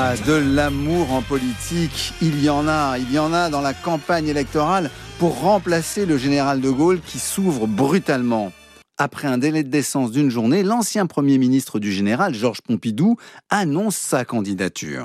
Ah, de l'amour en politique, il y en a dans la campagne électorale pour remplacer le général de Gaulle qui s'ouvre brutalement. Après un délai de décence d'une journée, l'ancien Premier ministre du général, Georges Pompidou, annonce sa candidature.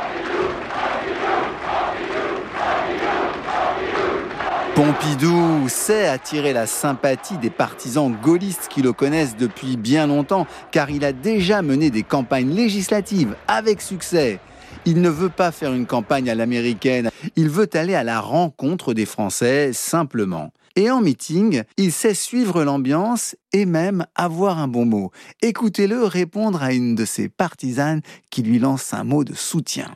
Pompidou sait attirer la sympathie des partisans gaullistes qui le connaissent depuis bien longtemps, car il a déjà mené des campagnes législatives avec succès. Il ne veut pas faire une campagne à l'américaine, il veut aller à la rencontre des Français simplement. Et en meeting, il sait suivre l'ambiance et même avoir un bon mot. Écoutez-le répondre à une de ses partisanes qui lui lance un mot de soutien.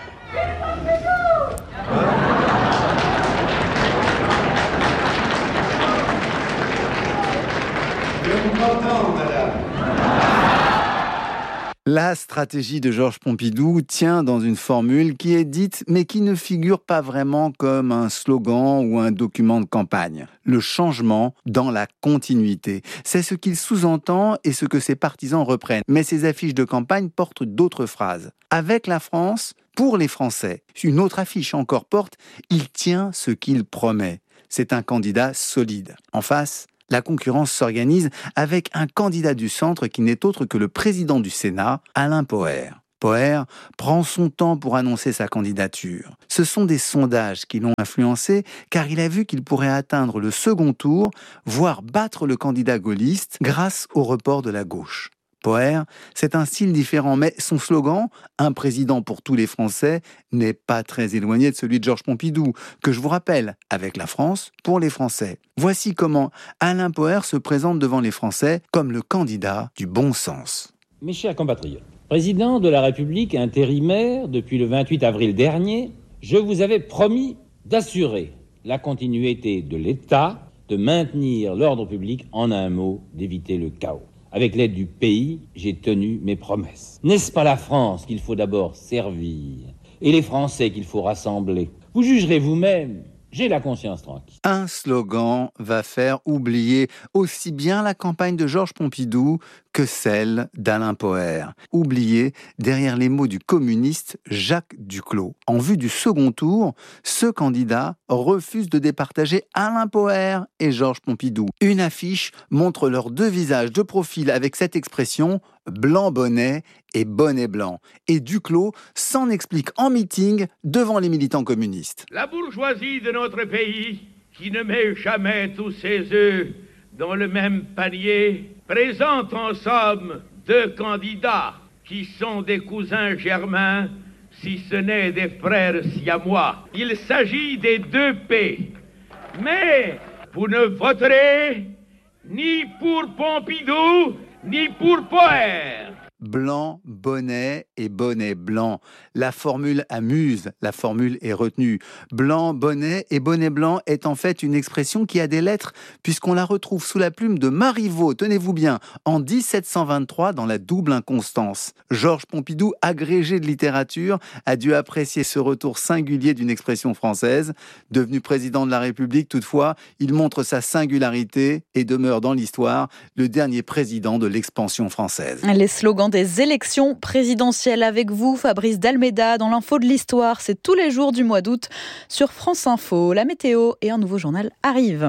La stratégie de Georges Pompidou tient dans une formule qui est dite mais qui ne figure pas vraiment comme un slogan ou un document de campagne. Le changement dans la continuité. C'est ce qu'il sous-entend et ce que ses partisans reprennent. Mais ses affiches de campagne portent d'autres phrases. Avec la France, pour les Français. Une autre affiche encore porte « Il tient ce qu'il promet ». C'est un candidat solide. En face, la concurrence s'organise avec un candidat du centre qui n'est autre que le président du Sénat, Alain Poher. Poher prend son temps pour annoncer sa candidature. Ce sont des sondages qui l'ont influencé car il a vu qu'il pourrait atteindre le second tour, voire battre le candidat gaulliste grâce au report de la gauche. Poher, c'est un style différent, mais son slogan, « Un président pour tous les Français », n'est pas très éloigné de celui de Georges Pompidou, que je vous rappelle, avec la France, pour les Français. Voici comment Alain Poher se présente devant les Français comme le candidat du bon sens. Mes chers compatriotes, président de la République intérimaire depuis le 28 avril dernier, je vous avais promis d'assurer la continuité de l'État, de maintenir l'ordre public, en un mot, d'éviter le chaos. Avec l'aide du pays, j'ai tenu mes promesses. N'est-ce pas la France qu'il faut d'abord servir et les Français qu'il faut rassembler? Vous jugerez vous-même, j'ai la conscience tranquille. Un slogan va faire oublier aussi bien la campagne de Georges Pompidou que celle d'Alain Poher. Oublier derrière les mots du communiste Jacques Duclos. En vue du second tour, ce candidat refuse de départager Alain Poher et Georges Pompidou. Une affiche montre leurs deux visages de profil avec cette expression « blanc bonnet » et « bonnet blanc ». Et Duclos s'en explique en meeting devant les militants communistes. La bourgeoisie de notre pays, qui ne met jamais tous ses œufs dans le même panier, présente en somme deux candidats qui sont des cousins germains, si ce n'est des frères siamois. Il s'agit des deux P. Mais vous ne voterez ni pour Pompidou, ni pour Poher. Blanc, bonnet et bonnet blanc. La formule amuse, la formule est retenue. Blanc, bonnet et bonnet blanc est en fait une expression qui a des lettres puisqu'on la retrouve sous la plume de Marivaux, tenez-vous bien, en 1723 dans la double inconstance. Georges Pompidou, agrégé de littérature, a dû apprécier ce retour singulier d'une expression française. Devenu président de la République, toutefois, il montre sa singularité et demeure dans l'histoire le dernier président de l'expansion française. Les slogans des élections présidentielles avec vous, Fabrice Dalméda, dans l'info de l'histoire. C'est tous les jours du mois d'août sur France Info. La météo et un nouveau journal arrivent.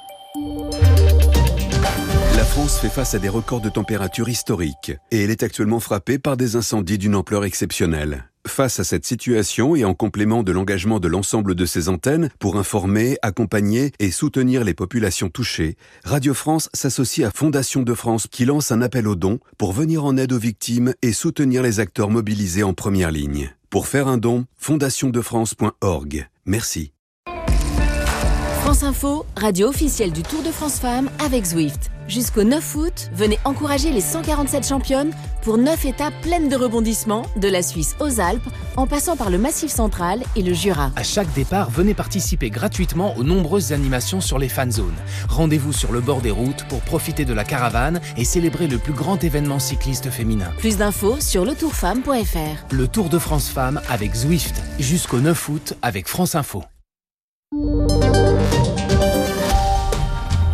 La France fait face à des records de température historiques et elle est actuellement frappée par des incendies d'une ampleur exceptionnelle. Face à cette situation et en complément de l'engagement de l'ensemble de ses antennes pour informer, accompagner et soutenir les populations touchées, Radio France s'associe à Fondation de France qui lance un appel aux dons pour venir en aide aux victimes et soutenir les acteurs mobilisés en première ligne. Pour faire un don, fondationdefrance.org. Merci. France Info, radio officielle du Tour de France Femmes avec Zwift. Jusqu'au 9 août, venez encourager les 147 championnes pour 9 étapes pleines de rebondissements, de la Suisse aux Alpes, en passant par le Massif central et le Jura. À chaque départ, venez participer gratuitement aux nombreuses animations sur les fan zones. Rendez-vous sur le bord des routes pour profiter de la caravane et célébrer le plus grand événement cycliste féminin. Plus d'infos sur letourfemme.fr. Le Tour de France Femmes avec Zwift, jusqu'au 9 août avec France Info.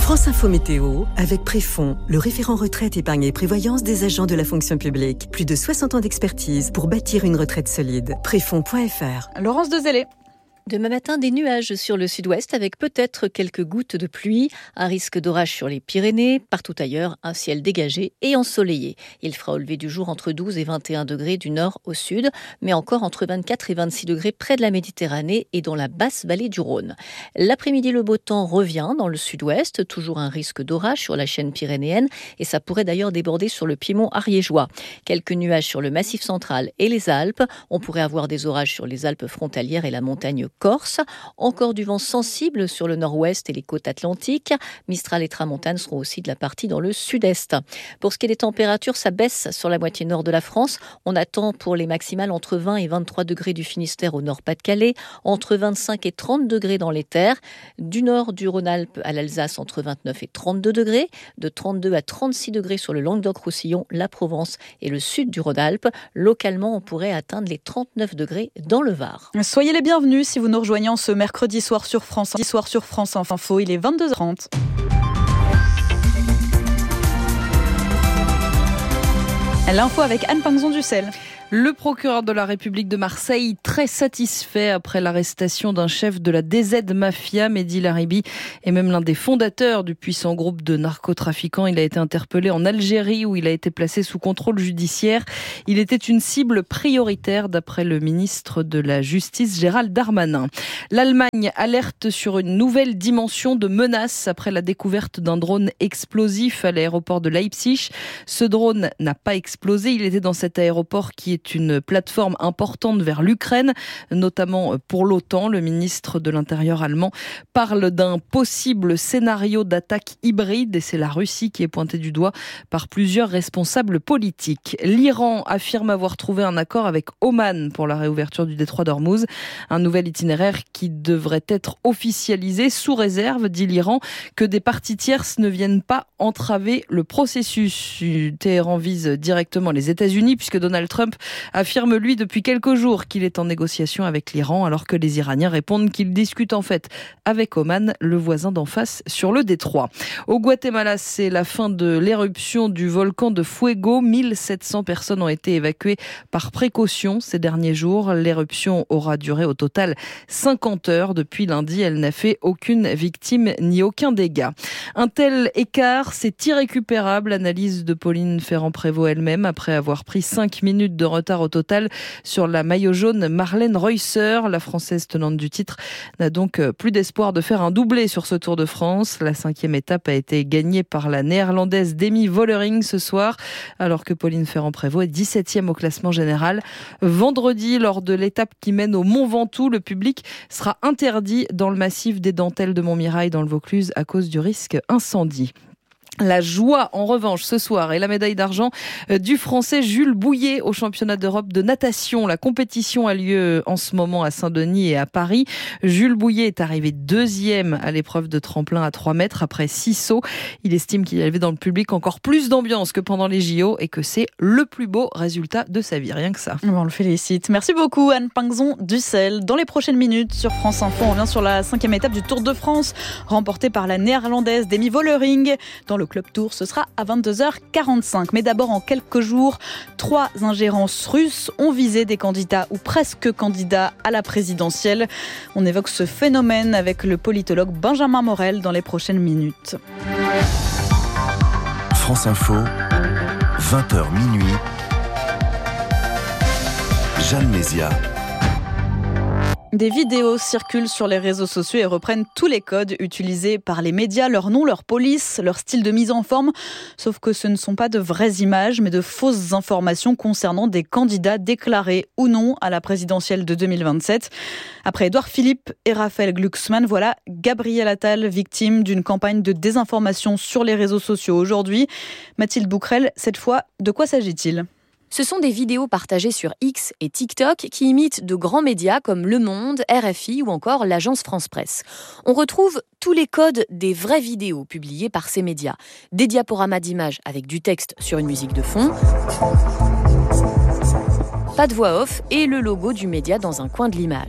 France Info Météo avec Préfonds, le référent retraite, épargne et prévoyance des agents de la fonction publique. Plus de 60 ans d'expertise pour bâtir une retraite solide. Préfonds.fr. Laurence Dezellé. Demain matin, des nuages sur le sud-ouest avec peut-être quelques gouttes de pluie, un risque d'orage sur les Pyrénées, partout ailleurs, un ciel dégagé et ensoleillé. Il fera au lever du jour entre 12 et 21 degrés du nord au sud, mais encore entre 24 et 26 degrés près de la Méditerranée et dans la basse vallée du Rhône. L'après-midi, le beau temps revient dans le sud-ouest, toujours un risque d'orage sur la chaîne pyrénéenne et ça pourrait d'ailleurs déborder sur le Piémont ariégeois. Quelques nuages sur le Massif central et les Alpes. On pourrait avoir des orages sur les Alpes frontalières et la montagne Corse. Encore du vent sensible sur le nord-ouest et les côtes atlantiques. Mistral et tramontane seront aussi de la partie dans le sud-est. Pour ce qui est des températures, ça baisse sur la moitié nord de la France. On attend pour les maximales entre 20 et 23 degrés du Finistère au nord-Pas-de-Calais, entre 25 et 30 degrés dans les terres. Du nord du Rhône-Alpes à l'Alsace, entre 29 et 32 degrés. De 32 à 36 degrés sur le Languedoc-Roussillon, la Provence et le sud du Rhône-Alpes. Localement, on pourrait atteindre les 39 degrés dans le Var. Soyez les bienvenus si vous nous rejoignez ce mercredi soir sur France Info. Il est 22h30. L'info avec Anne Pinxon-Dussel. Le procureur de la République de Marseille, très satisfait après l'arrestation d'un chef de la DZ Mafia, Mehdi Laribi, et même l'un des fondateurs du puissant groupe de narcotrafiquants. Il a été interpellé en Algérie où il a été placé sous contrôle judiciaire. Il était une cible prioritaire d'après le ministre de la Justice, Gérald Darmanin. L'Allemagne alerte sur une nouvelle dimension de menace après la découverte d'un drone explosif à l'aéroport de Leipzig. Ce drone n'a pas explosé. Il était dans cet aéroport qui est une plateforme importante vers l'Ukraine, notamment pour l'OTAN. Le ministre de l'Intérieur allemand parle d'un possible scénario d'attaque hybride et c'est la Russie qui est pointée du doigt par plusieurs responsables politiques. L'Iran affirme avoir trouvé un accord avec Oman pour la réouverture du détroit d'Ormuz. Un nouvel itinéraire qui devrait être officialisé sous réserve, dit l'Iran, que des parties tierces ne viennent pas entraver le processus. Téhéran vise directement les États-Unis puisque Donald Trump affirme lui depuis quelques jours qu'il est en négociation avec l'Iran alors que les Iraniens répondent qu'ils discutent en fait avec Oman, le voisin d'en face, sur le détroit. Au Guatemala, c'est la fin de l'éruption du volcan de Fuego. 1700 personnes ont été évacuées par précaution ces derniers jours. L'éruption aura duré au total 50 heures. Depuis lundi, elle n'a fait aucune victime ni aucun dégât. Un tel écart, c'est irrécupérable, analyse de Pauline Ferrand-Prévot elle-même après avoir pris 5 minutes de retard au total sur la maillot jaune Marlène Reusser. La Française tenante du titre n'a donc plus d'espoir de faire un doublé sur ce Tour de France. La 5e étape a été gagnée par la Néerlandaise Demi Vollering ce soir, alors que Pauline Ferrand-Prévot est 17e au classement général. Vendredi, lors de l'étape qui mène au Mont Ventoux, le public sera interdit dans le massif des Dentelles de Montmirail dans le Vaucluse à cause du risque incendie. La joie, en revanche, ce soir, et la médaille d'argent du Français Jules Bouillet au championnat d'Europe de natation. La compétition a lieu en ce moment à Saint-Denis et à Paris. Jules Bouillet est arrivé 2e à l'épreuve de tremplin à 3 mètres après 6 sauts. Il estime qu'il y avait dans le public encore plus d'ambiance que pendant les JO et que c'est le plus beau résultat de sa vie. Rien que ça. On le félicite. Merci beaucoup Anne Pinxon-Dussel. Dans les prochaines minutes sur France Info, on revient sur la 5e étape du Tour de France, remportée par la Néerlandaise Demi Vollering. Dans le Club Tour, ce sera à 22h45. Mais d'abord, en quelques jours, 3 ingérences russes ont visé des candidats ou presque candidats à la présidentielle. On évoque ce phénomène avec le politologue Benjamin Morel dans les prochaines minutes. France Info, 20h minuit. Jeanne Mézia. Des vidéos circulent sur les réseaux sociaux et reprennent tous les codes utilisés par les médias, leur nom, leur police, leur style de mise en forme. Sauf que ce ne sont pas de vraies images, mais de fausses informations concernant des candidats déclarés ou non à la présidentielle de 2027. Après Édouard Philippe et Raphaël Glucksmann, voilà Gabriel Attal, victime d'une campagne de désinformation sur les réseaux sociaux aujourd'hui. Mathilde Bouquerel, cette fois, de quoi s'agit-il ? Ce sont des vidéos partagées sur X et TikTok qui imitent de grands médias comme Le Monde, RFI ou encore l'agence France Presse. On retrouve tous les codes des vraies vidéos publiées par ces médias. Des diaporamas d'images avec du texte sur une musique de fond, pas de voix off et le logo du média dans un coin de l'image.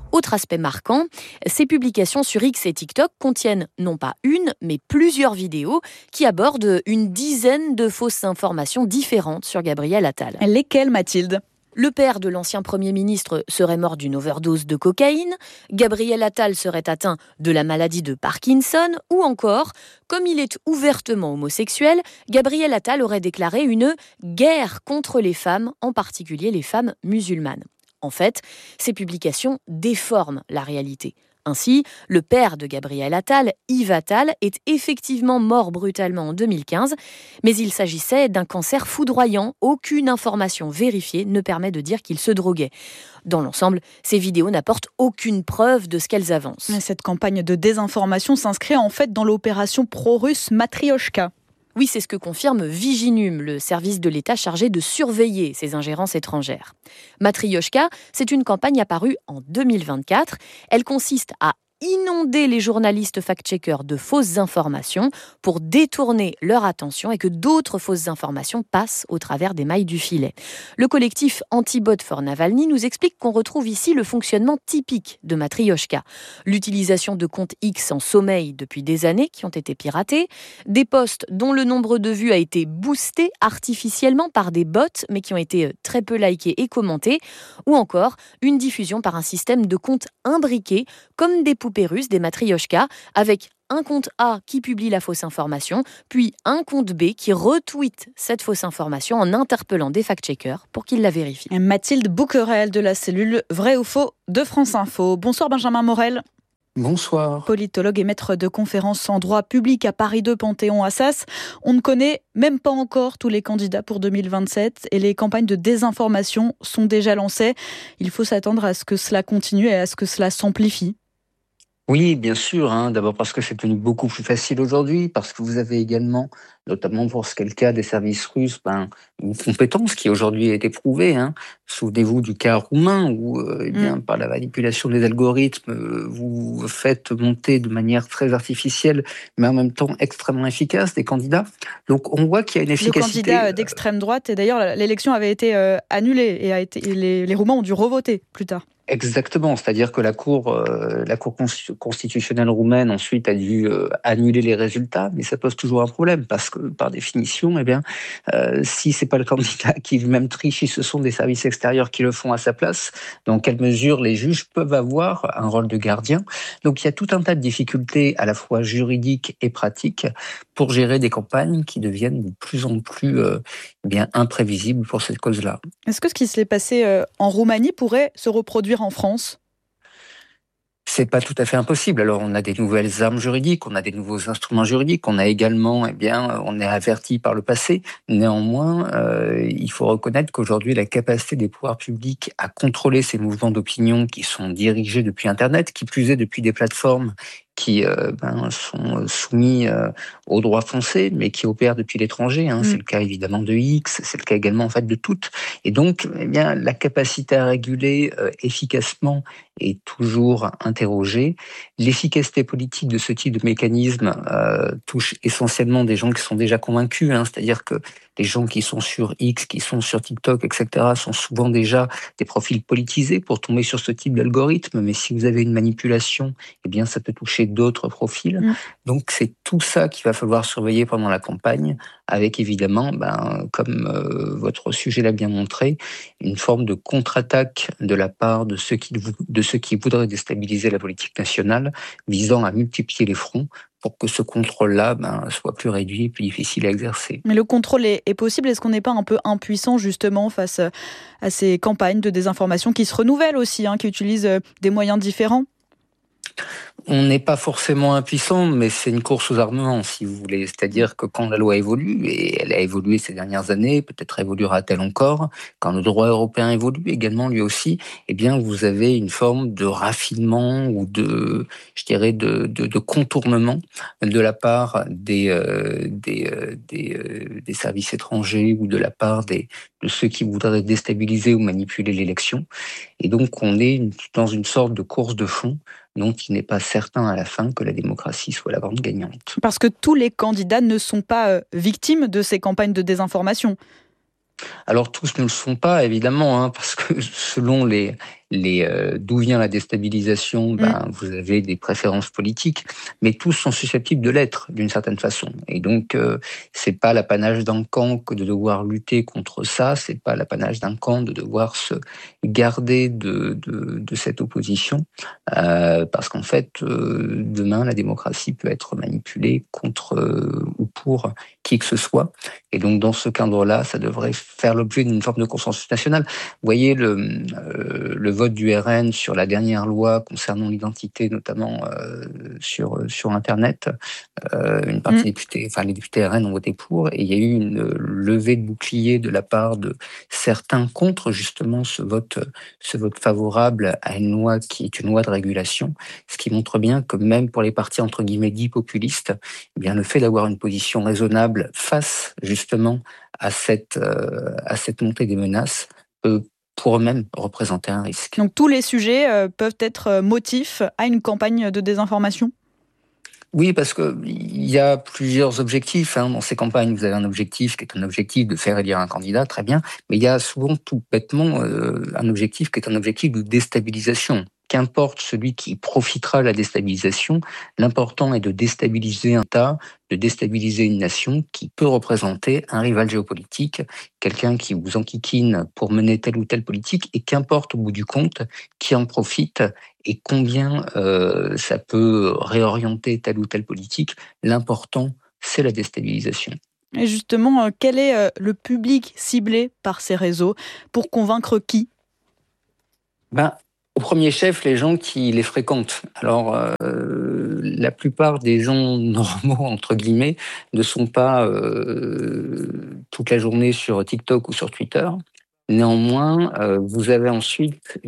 Autre aspect marquant, ces publications sur X et TikTok contiennent non pas une, mais plusieurs vidéos qui abordent une dizaine de fausses informations différentes sur Gabriel Attal. Lesquelles, Mathilde ? Le père de l'ancien Premier ministre serait mort d'une overdose de cocaïne, Gabriel Attal serait atteint de la maladie de Parkinson, ou encore, comme il est ouvertement homosexuel, Gabriel Attal aurait déclaré une guerre contre les femmes, en particulier les femmes musulmanes. En fait, ces publications déforment la réalité. Ainsi, le père de Gabriel Attal, Yves Attal, est effectivement mort brutalement en 2015, mais il s'agissait d'un cancer foudroyant. Aucune information vérifiée ne permet de dire qu'il se droguait. Dans l'ensemble, ces vidéos n'apportent aucune preuve de ce qu'elles avancent. Cette campagne de désinformation s'inscrit en fait dans l'opération pro-russe Matrioshka. Oui, c'est ce que confirme Viginum, le service de l'État chargé de surveiller ces ingérences étrangères. Matrioshka, c'est une campagne apparue en 2024. Elle consiste à inonder les journalistes fact-checkers de fausses informations pour détourner leur attention et que d'autres fausses informations passent au travers des mailles du filet. Le collectif Anti-Bot for Navalny nous explique qu'on retrouve ici le fonctionnement typique de Matrioshka. L'utilisation de comptes X en sommeil depuis des années qui ont été piratés, des posts dont le nombre de vues a été boosté artificiellement par des bots mais qui ont été très peu likés et commentés, ou encore une diffusion par un système de comptes imbriqués comme des poupées russes, des matrioshkas, avec un compte A qui publie la fausse information, puis un compte B qui retweet cette fausse information en interpellant des fact-checkers pour qu'ils la vérifient. Mathilde Bouquerel de la cellule Vrai ou Faux de France Info. Bonsoir Benjamin Morel. Bonsoir. Politologue et maître de conférences en droit public à Paris 2 Panthéon-Assas. On ne connaît même pas encore tous les candidats pour 2027 et les campagnes de désinformation sont déjà lancées. Il faut s'attendre à ce que cela continue et à ce que cela s'amplifie. Oui, bien sûr. D'abord parce que c'est devenu beaucoup plus facile aujourd'hui, parce que vous avez également, notamment pour ce qui est le cas des services russes, une compétence qui aujourd'hui a été prouvée. Souvenez-vous du cas roumain où, par la manipulation des algorithmes, vous faites monter de manière très artificielle, mais en même temps extrêmement efficace, des candidats. Donc on voit qu'il y a une efficacité. Le candidat d'extrême droite, et d'ailleurs l'élection avait été annulée et les Roumains ont dû revoter plus tard. Exactement, c'est-à-dire que la Cour constitutionnelle roumaine ensuite a dû annuler les résultats, mais ça pose toujours un problème parce que par définition, si c'est pas le candidat qui lui-même triche, si ce sont des services extérieurs qui le font à sa place, dans quelle mesure les juges peuvent avoir un rôle de gardien. Donc il y a tout un tas de difficultés à la fois juridiques et pratiques pour gérer des campagnes qui deviennent de plus en plus imprévisibles pour cette cause-là. Est-ce que ce qui s'est passé en Roumanie pourrait se reproduire en France ? C'est pas tout à fait impossible. Alors, on a des nouvelles armes juridiques, on a des nouveaux instruments juridiques, on a également, on est averti par le passé. Néanmoins, il faut reconnaître qu'aujourd'hui, la capacité des pouvoirs publics à contrôler ces mouvements d'opinion qui sont dirigés depuis Internet, qui plus est depuis des plateformes qui sont soumis au droit français, mais qui opèrent depuis l'étranger. C'est le cas évidemment de X, c'est le cas également en fait de toutes. Et donc, la capacité à réguler efficacement est toujours interrogée. L'efficacité politique de ce type de mécanisme touche essentiellement des gens qui sont déjà convaincus, c'est-à-dire que les gens qui sont sur X, qui sont sur TikTok, etc., sont souvent déjà des profils politisés pour tomber sur ce type d'algorithme. Mais si vous avez une manipulation, ça peut toucher d'autres profils. Donc, c'est tout ça qu'il va falloir surveiller pendant la campagne, avec évidemment, comme votre sujet l'a bien montré, une forme de contre-attaque de la part de ceux qui voudraient déstabiliser la politique nationale, visant à multiplier les fronts pour que ce contrôle-là soit plus réduit et plus difficile à exercer. Mais le contrôle est possible. Est-ce qu'on n'est pas un peu impuissant justement face à ces campagnes de désinformation qui se renouvellent aussi, qui utilisent des moyens différents ? On n'est pas forcément impuissant, mais c'est une course aux armements, si vous voulez. C'est-à-dire que quand la loi évolue, et elle a évolué ces dernières années, peut-être évoluera-t-elle encore, quand le droit européen évolue également lui aussi, vous avez une forme de raffinement ou de contournement de la part des services étrangers ou de la part de ceux qui voudraient déstabiliser ou manipuler l'élection. Et donc, on est dans une sorte de course de fond, donc il n'est pas certain à la fin que la démocratie soit la grande gagnante. Parce que tous les candidats ne sont pas victimes de ces campagnes de désinformation. Alors tous ne le sont pas, évidemment, parce que selon d'où vient la déstabilisation, vous avez des préférences politiques, mais tous sont susceptibles de l'être d'une certaine façon. Et donc, c'est pas l'apanage d'un camp que de devoir lutter contre ça, c'est pas l'apanage d'un camp de devoir se garder de cette opposition, parce qu'en fait, demain, la démocratie peut être manipulée contre ou pour qui que ce soit. Et donc, dans ce cadre-là, ça devrait faire l'objet d'une forme de consensus national. Vous voyez, le vote du RN sur la dernière loi concernant l'identité, notamment sur Internet, une partie des députés, les députés RN ont voté pour, et il y a eu une levée de bouclier de la part de certains contre justement ce vote favorable à une loi qui est une loi de régulation, ce qui montre bien que même pour les partis entre guillemets dits populistes, eh bien le fait d'avoir une position raisonnable face justement à cette montée des menaces pour eux-mêmes représenter un risque. Donc tous les sujets peuvent être motifs à une campagne de désinformation ? Oui, parce qu'il y a plusieurs objectifs. Dans ces campagnes, vous avez un objectif qui est un objectif de faire élire un candidat, très bien, mais il y a souvent tout bêtement un objectif qui est un objectif de déstabilisation. Qu'importe celui qui profitera de la déstabilisation, l'important est de déstabiliser un État, de déstabiliser une nation qui peut représenter un rival géopolitique, quelqu'un qui vous enquiquine pour mener telle ou telle politique, et qu'importe au bout du compte qui en profite et combien ça peut réorienter telle ou telle politique. L'important, c'est la déstabilisation. Et justement, quel est le public ciblé par ces réseaux ? Pour convaincre qui ? Au premier chef, les gens qui les fréquentent. Alors, la plupart des gens normaux, entre guillemets, ne sont pas toute la journée sur TikTok ou sur Twitter. Néanmoins, vous avez ensuite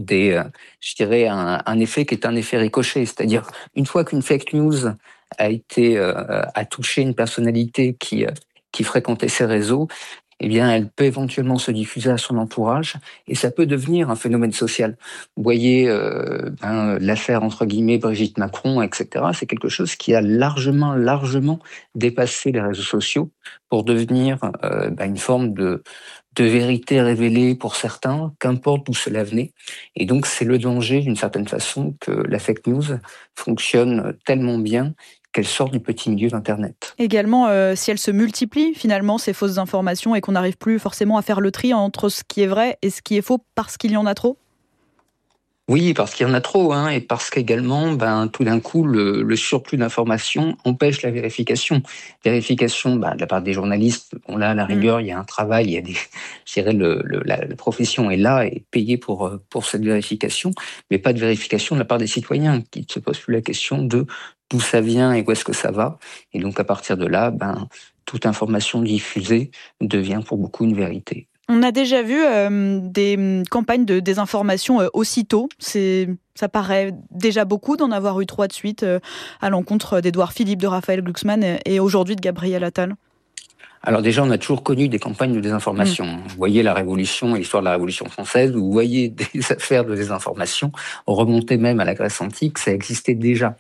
un effet qui est un effet ricochet. C'est-à-dire, une fois qu'une fake news a touché une personnalité qui fréquentait ces réseaux, eh bien, elle peut éventuellement se diffuser à son entourage et ça peut devenir un phénomène social. Vous voyez, l'affaire, entre guillemets, Brigitte Macron, etc., c'est quelque chose qui a largement dépassé les réseaux sociaux pour devenir une forme de vérité révélée pour certains, qu'importe d'où cela venait. Et donc, c'est le danger, d'une certaine façon, que la fake news fonctionne tellement bien qu'elle sort du petit milieu d'Internet. Également, si elles se multiplient, finalement, ces fausses informations, et qu'on n'arrive plus forcément à faire le tri entre ce qui est vrai et ce qui est faux parce qu'il y en a trop ? Oui, parce qu'il y en a trop, et parce qu'également, tout d'un coup, le surplus d'informations empêche la vérification. Vérification, de la part des journalistes, là, à la rigueur, il y a un travail, il y a la profession est là et payée pour cette vérification, mais pas de vérification de la part des citoyens qui se posent plus la question de d'où ça vient et où est-ce que ça va. Et donc, à partir de là, toute information diffusée devient pour beaucoup une vérité. On a déjà vu des campagnes de désinformation aussitôt. Ça paraît déjà beaucoup d'en avoir eu 3 de suite à l'encontre d'Édouard Philippe, de Raphaël Glucksmann et aujourd'hui de Gabriel Attal. Alors déjà, on a toujours connu des campagnes de désinformation. Vous voyez la Révolution et l'histoire de la Révolution française, vous voyez des affaires de désinformation remonter même à la Grèce antique, ça existait déjà.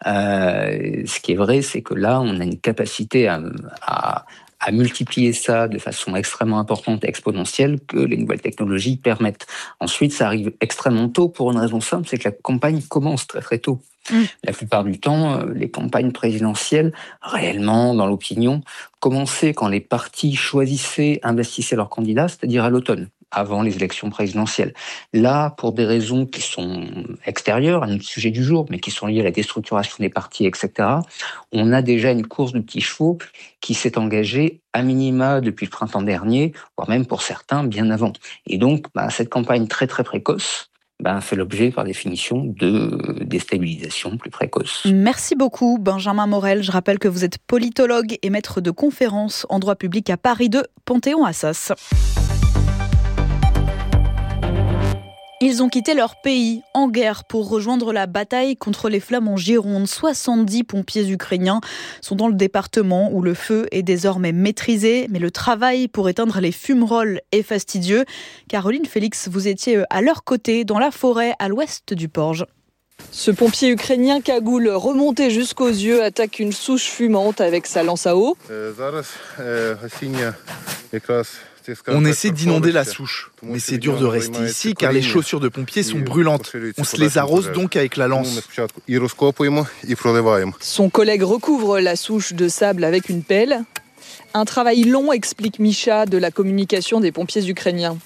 Ce qui est vrai, c'est que là, on a une capacité à multiplier ça de façon extrêmement importante et exponentielle que les nouvelles technologies permettent. Ensuite, ça arrive extrêmement tôt pour une raison simple, c'est que la campagne commence très très tôt. La plupart du temps, les campagnes présidentielles, réellement dans l'opinion, commençaient quand les partis choisissaient, investissaient leurs candidats, c'est-à-dire à l'automne, avant les élections présidentielles. Là, pour des raisons qui sont extérieures à notre sujet du jour, mais qui sont liées à la déstructuration des partis, etc., on a déjà une course de petits chevaux qui s'est engagée à minima depuis le printemps dernier, voire même pour certains bien avant. Et donc, cette campagne très très précoce fait l'objet, par définition, de déstabilisation plus précoce. Merci beaucoup, Benjamin Morel. Je rappelle que vous êtes politologue et maître de conférences en droit public à Paris 2, Panthéon-Assas. Ils ont quitté leur pays en guerre pour rejoindre la bataille contre les flammes en Gironde. 70 pompiers ukrainiens sont dans le département où le feu est désormais maîtrisé. Mais le travail pour éteindre les fumerolles est fastidieux. Caroline Félix, vous étiez à leur côté dans la forêt à l'ouest du Porge. Ce pompier ukrainien cagoule remonté jusqu'aux yeux attaque une souche fumante avec sa lance à eau. On essaie d'inonder la souche, mais c'est dur de rester ici car les chaussures de pompiers sont brûlantes. On se les arrose donc avec la lance. Son collègue recouvre la souche de sable avec une pelle. Un travail long, explique Misha de la communication des pompiers ukrainiens.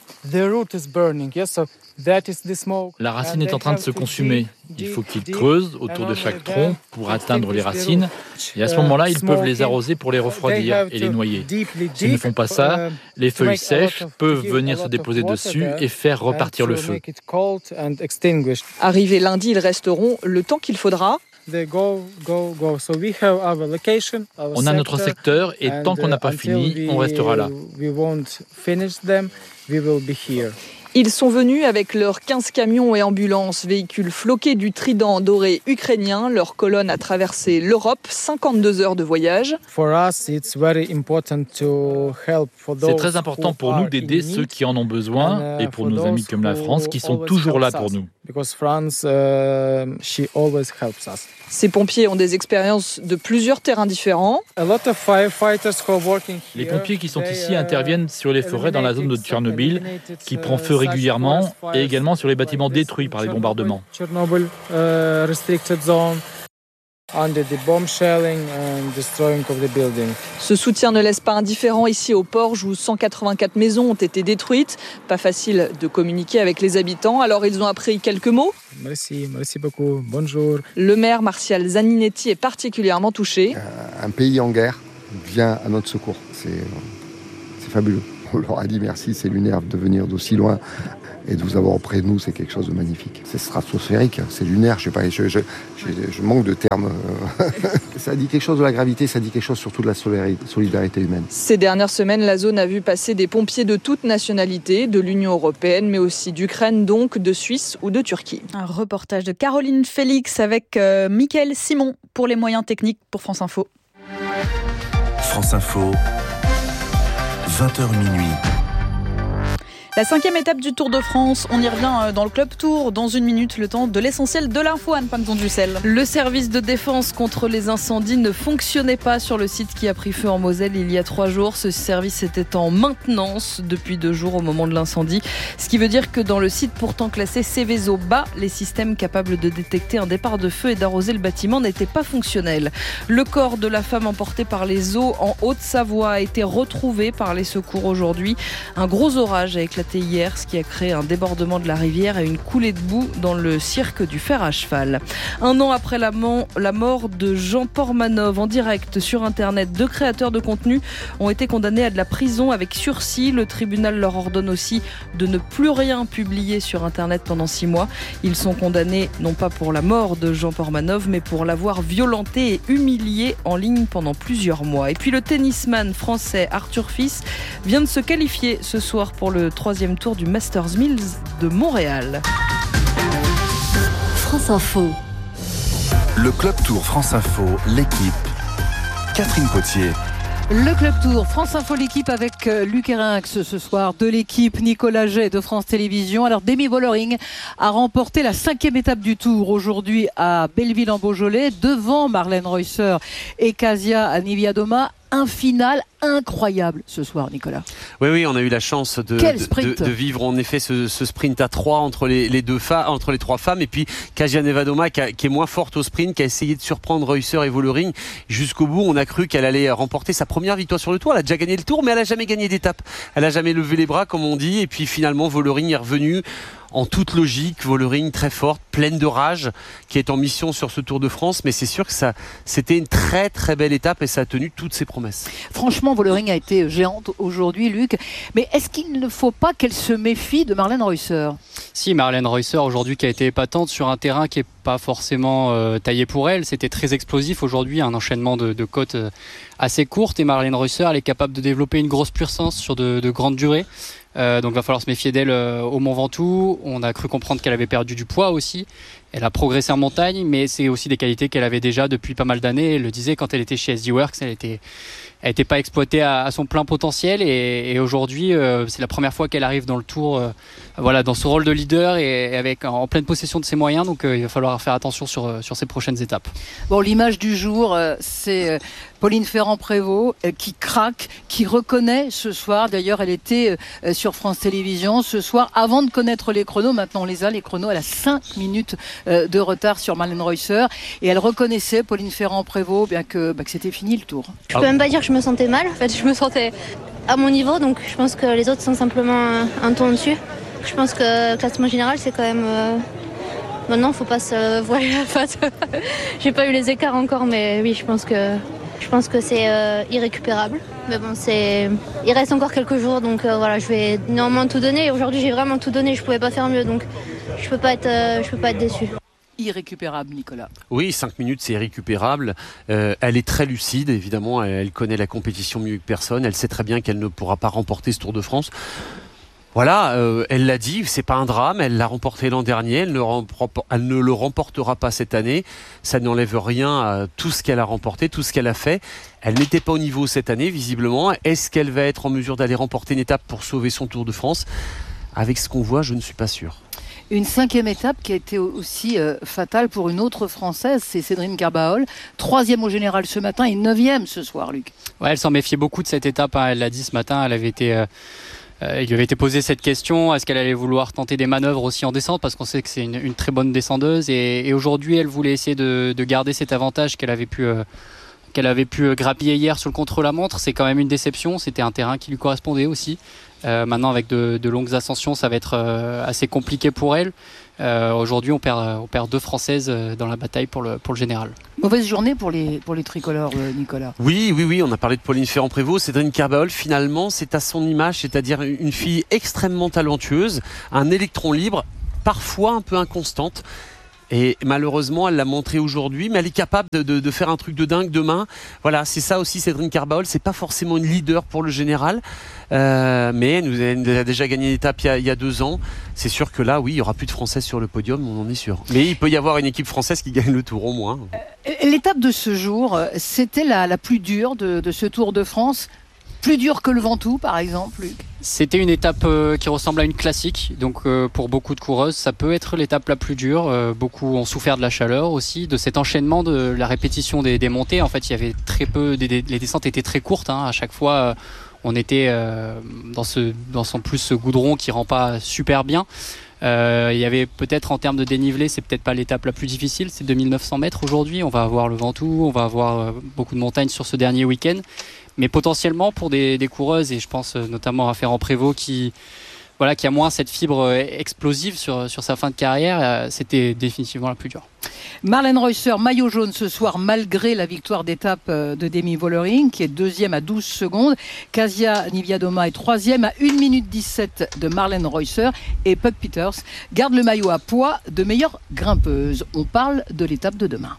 La racine est en train de se consumer. Il faut qu'ils creusent autour de chaque tronc pour atteindre les racines. Et à ce moment-là, ils peuvent les arroser pour les refroidir et les noyer. S'ils ne font pas ça, les feuilles sèches peuvent venir se déposer dessus et faire repartir le feu. Arrivés lundi, ils resteront le temps qu'il faudra. On a notre secteur et tant qu'on n'a pas fini, on restera là. Ils sont venus avec leurs 15 camions et ambulances, véhicules floqués du trident doré ukrainien. Leur colonne a traversé l'Europe, 52 heures de voyage. C'est très important pour nous d'aider ceux qui en ont besoin et pour nos amis comme la France qui sont toujours là pour nous. Ces pompiers ont des expériences de plusieurs terrains différents. Les pompiers qui sont ici interviennent sur les forêts dans la zone de Tchernobyl, qui prend feu régulièrement, et également sur les bâtiments détruits par les bombardements. Ce soutien ne laisse pas indifférent ici au Porge où 184 maisons ont été détruites. Pas facile de communiquer avec les habitants, alors ils ont appris quelques mots. Merci beaucoup, bonjour. Le maire Martial Zaninetti est particulièrement touché. Un pays en guerre vient à notre secours, c'est fabuleux. On leur a dit merci, c'est lunaire de venir d'aussi loin. Et de vous avoir auprès de nous, c'est quelque chose de magnifique. C'est stratosphérique, c'est lunaire, je sais pas, je manque de termes. Ça dit quelque chose de la gravité, ça dit quelque chose surtout de la solidarité humaine. Ces dernières semaines, la zone a vu passer des pompiers de toutes nationalités, de l'Union européenne, mais aussi d'Ukraine, donc de Suisse ou de Turquie. Un reportage de Caroline Félix avec Mickaël Simon pour les moyens techniques pour France Info. France Info, 20h minuit. La 5e étape du Tour de France, on y revient dans le Club Tour dans une minute, le temps de l'essentiel de l'info, Anne Panton-Dussel. Le service de défense contre les incendies ne fonctionnait pas sur le site qui a pris feu en Moselle il y a 3 jours. Ce service était en maintenance depuis 2 jours au moment de l'incendie. Ce qui veut dire que dans le site pourtant classé Céveso bas, les systèmes capables de détecter un départ de feu et d'arroser le bâtiment n'étaient pas fonctionnels. Le corps de la femme emportée par les eaux en Haute-Savoie a été retrouvé par les secours aujourd'hui. Un gros orage a éclaté hier, ce qui a créé un débordement de la rivière et une coulée de boue dans le cirque du fer à cheval. 1 an après la mort de Jean Portmanov en direct sur Internet, 2 créateurs de contenu ont été condamnés à de la prison avec sursis. Le tribunal leur ordonne aussi de ne plus rien publier sur Internet pendant 6 mois. Ils sont condamnés non pas pour la mort de Jean Portmanov, mais pour l'avoir violenté et humilié en ligne pendant plusieurs mois. Et puis le tennisman français Arthur Fils vient de se qualifier ce soir pour le 3e tour du Masters Mills de Montréal. France Info. Le Club Tour France Info, l'équipe. Catherine Potier. Le Club Tour, France Info, l'équipe avec Luc Erinx ce soir, de l'équipe Nicolas Jay de France Télévisions. Alors Demi Vollering a remporté la 5e étape du Tour aujourd'hui à Belleville-en-Beaujolais devant Marlène Reusser et Kasia Niewiadoma. Un final incroyable ce soir, Nicolas. Oui, on a eu la chance de vivre en effet ce sprint à 3 entre les 3 femmes, et puis Kasia Niewiadoma qui est moins forte au sprint, qui a essayé de surprendre Reusser et Vollering jusqu'au bout. On a cru qu'elle allait remporter sa première victoire sur le Tour. Elle a déjà gagné le Tour, mais elle a jamais gagné d'étape. Elle a jamais levé les bras, comme on dit, et puis finalement Vollering est revenue en toute logique. Vollering très forte, pleine de rage, qui est en mission sur ce Tour de France, mais c'est sûr que c'était une très très belle étape et ça a tenu toutes ses promesses. Franchement, Vollering a été géante aujourd'hui, Luc, mais est-ce qu'il ne faut pas qu'elle se méfie de Marlène Reusser ? Si, Marlène Reusser aujourd'hui qui a été épatante sur un terrain qui n'est pas forcément taillé pour elle, c'était très explosif aujourd'hui, un enchaînement de côtes assez courtes, et Marlène Reusser elle est capable de développer une grosse puissance sur de grandes durées. Donc il va falloir se méfier d'elle au Mont Ventoux. On a cru comprendre qu'elle avait perdu du poids aussi. Elle a progressé en montagne, mais c'est aussi des qualités qu'elle avait déjà depuis pas mal d'années. Elle le disait quand elle était chez SD Works, elle était pas exploitée à son plein potentiel, et aujourd'hui c'est la première fois qu'elle arrive dans le Tour dans ce rôle de leader et en pleine possession de ses moyens, donc il va falloir faire attention sur ces prochaines étapes. Bon, l'image du jour, c'est Pauline Ferrand-Prévot qui craque, qui reconnaît ce soir. D'ailleurs, elle était sur France Télévisions ce soir avant de connaître les chronos. Maintenant, on les a, les chronos. Elle a 5 minutes de retard sur Marlène Reusser. Et elle reconnaissait, Pauline Ferrand-Prévot, bien que c'était fini le tour. Je peux même pas dire que je me sentais mal. En fait, je me sentais à mon niveau. Donc, je pense que les autres sont simplement un ton au-dessus. Je pense que le classement général, c'est quand même... Maintenant, faut pas se voiler la face. J'ai pas eu les écarts encore, mais oui, je pense que c'est irrécupérable. Mais bon, il reste encore quelques jours, donc voilà, je vais néanmoins tout donner. Aujourd'hui, j'ai vraiment tout donné, je pouvais pas faire mieux, donc je peux pas être déçu. Irrécupérable, Nicolas. Oui, 5 minutes, c'est irrécupérable. Elle est très lucide, évidemment. Elle connaît la compétition mieux que personne. Elle sait très bien qu'elle ne pourra pas remporter ce Tour de France. Voilà, elle l'a dit, c'est pas un drame, elle l'a remporté l'an dernier, elle ne le remportera pas cette année, ça n'enlève rien à tout ce qu'elle a remporté, tout ce qu'elle a fait. Elle n'était pas au niveau cette année, visiblement. Est-ce qu'elle va être en mesure d'aller remporter une étape pour sauver son Tour de France ? Avec ce qu'on voit, je ne suis pas sûr. Une 5e étape qui a été aussi fatale pour une autre Française, c'est Cédrine Carbaol. 3e au général ce matin et 9e ce soir, Luc. Ouais, elle s'en méfiait beaucoup de cette étape, hein. Elle l'a dit ce matin, elle avait été... il lui avait été posé cette question, est-ce qu'elle allait vouloir tenter des manœuvres aussi en descente, parce qu'on sait que c'est une très bonne descendeuse, et aujourd'hui elle voulait essayer de garder cet avantage qu'elle avait pu grappiller hier sur le contre-la-montre. C'est quand même une déception, c'était un terrain qui lui correspondait aussi. Maintenant avec de longues ascensions, ça va être assez compliqué pour elle. Aujourd'hui on perd 2 Françaises dans la bataille pour le général. Mauvaise journée pour les tricolores, Nicolas. Oui, on a parlé de Pauline Ferrand-Prévot. Cédrine Carbaol, finalement, c'est à son image, c'est-à-dire une fille extrêmement talentueuse, un électron libre, parfois un peu inconstante. Et malheureusement, elle l'a montré aujourd'hui, mais elle est capable de faire un truc de dingue demain. Voilà, c'est ça aussi, Cédrine Carbaol. C'est pas forcément une leader pour le général, mais elle nous a déjà gagné une étape il y a 2 ans. C'est sûr que là, oui, il y aura plus de Françaises sur le podium, on en est sûr. Mais il peut y avoir une équipe française qui gagne le Tour au moins. L'étape de ce jour, c'était la plus dure de ce Tour de France. Plus dur que le Ventoux, par exemple, Luc. C'était une étape qui ressemble à une classique, donc pour beaucoup de coureuses, ça peut être l'étape la plus dure. Beaucoup ont souffert de la chaleur aussi, de cet enchaînement, de la répétition des montées. En fait, il y avait très peu, les descentes étaient très courtes, hein. À chaque fois, on était dans ce goudron qui rend pas super bien. Il y avait peut-être en termes de dénivelé, c'est peut-être pas l'étape la plus difficile, c'est 2900 mètres aujourd'hui. On va avoir le Ventoux, on va avoir beaucoup de montagnes sur ce dernier week-end. Mais potentiellement pour des coureuses, et je pense notamment à Ferrand-Prévot qui a moins cette fibre explosive sur sa fin de carrière, c'était définitivement la plus dure. Marlène Reusser, maillot jaune ce soir malgré la victoire d'étape de Demi Vollering qui est 2e à 12 secondes. Kasia Niewiadoma est 3e à 1 minute 17 de Marlène Reusser, et Puck Peters garde le maillot à poids de meilleure grimpeuse. On parle de l'étape de demain.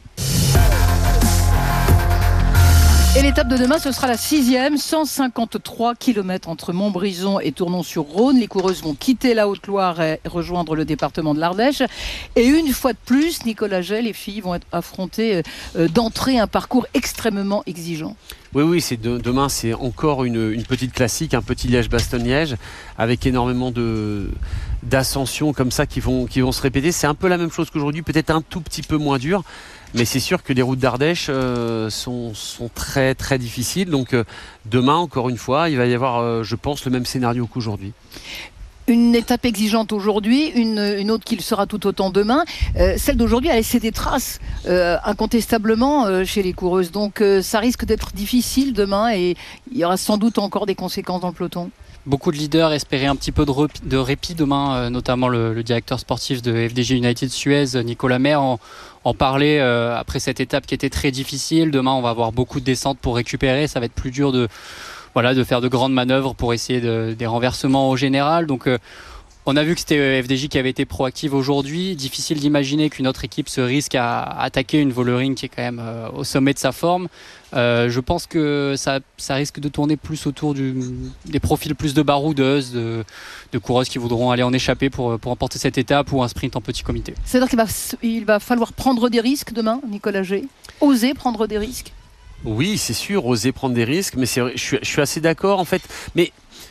Et l'étape de demain, ce sera la 6e, 153 km entre Montbrison et Tournon-sur-Rhône. Les coureuses vont quitter la Haute-Loire et rejoindre le département de l'Ardèche. Et une fois de plus, Nicolas Gey, les filles vont être affrontées d'entrée un parcours extrêmement exigeant. Oui, demain c'est encore une petite classique, un petit Liège-Bastogne-Liège avec énormément d'ascensions comme ça qui vont se répéter. C'est un peu la même chose qu'aujourd'hui, peut-être un tout petit peu moins dur. Mais c'est sûr que les routes d'Ardèche sont très très difficiles. Donc demain, encore une fois, il va y avoir, je pense, le même scénario qu'aujourd'hui. Une étape exigeante aujourd'hui, une autre qui le sera tout autant demain. Celle d'aujourd'hui a laissé des traces incontestablement chez les coureuses. Donc ça risque d'être difficile demain et il y aura sans doute encore des conséquences dans le peloton. Beaucoup de leaders espéraient un petit peu de répit demain, notamment le directeur sportif de FDJ United Suez, Nicolas Maire, en parlait après cette étape qui était très difficile. Demain, on va avoir beaucoup de descentes pour récupérer. Ça va être plus dur de faire de grandes manœuvres pour essayer des renversements au général. Donc, on a vu que c'était FDJ qui avait été proactive aujourd'hui. Difficile d'imaginer qu'une autre équipe se risque à attaquer une Vollering qui est quand même au sommet de sa forme. Je pense que ça risque de tourner plus autour des profils plus de baroudeuses, de coureuses qui voudront aller en échapper pour remporter cette étape ou un sprint en petit comité. C'est-à-dire qu'il va falloir prendre des risques demain, Nicolas Gey, oser prendre des risques. Oui, c'est sûr, oser prendre des risques, mais je suis assez d'accord en fait. Mais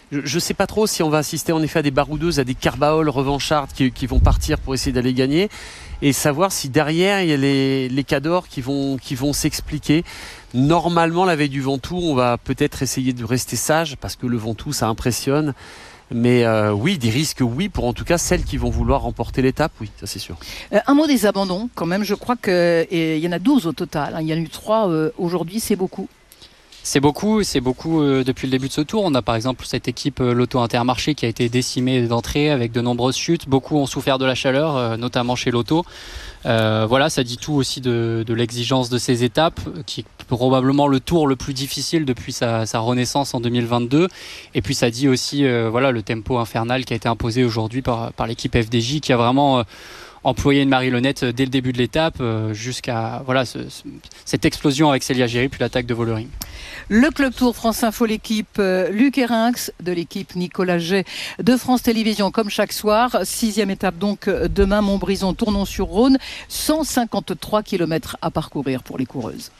Je ne sais pas trop si on va assister en effet à des baroudeuses, à des carbaoles revanchardes qui vont partir pour essayer d'aller gagner, et savoir si derrière il y a les cadors qui vont s'expliquer. Normalement, la veille du Ventoux, on va peut-être essayer de rester sage parce que le Ventoux, ça impressionne. Mais oui, des risques, oui, pour en tout cas celles qui vont vouloir remporter l'étape, oui, ça c'est sûr. Un mot des abandons, quand même, je crois qu'il y en a 12 au total. Il y en a eu 3 aujourd'hui, c'est beaucoup. C'est beaucoup depuis le début de ce tour. On a par exemple cette équipe Lotto Intermarché qui a été décimée d'entrée avec de nombreuses chutes. Beaucoup ont souffert de la chaleur, notamment chez Lotto. Voilà, ça dit tout aussi de l'exigence de ces étapes, qui est probablement le tour le plus difficile depuis sa renaissance en 2022. Et puis ça dit aussi le tempo infernal qui a été imposé aujourd'hui par l'équipe FDJ, qui a vraiment employé une Marie-Lenette dès le début de l'étape jusqu'à cette explosion avec Célia Géry puis l'attaque de Vollering. Le Club Tour France Info, l'équipe Luc Herinx de l'équipe Nicolas Jay de France Télévisions, comme chaque soir. 6e étape donc demain, Montbrison, Tournon-sur-Rhône. 153 km à parcourir pour les coureuses.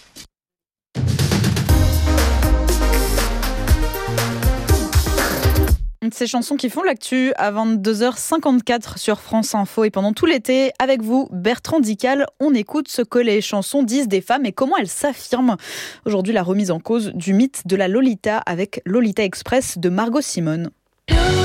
Ces chansons qui font l'actu à 22h54 sur France Info, et pendant tout l'été, avec vous, Bertrand Dical, on écoute ce que les chansons disent des femmes et comment elles s'affirment. Aujourd'hui, la remise en cause du mythe de la Lolita avec Lolita Express de Margot Simone.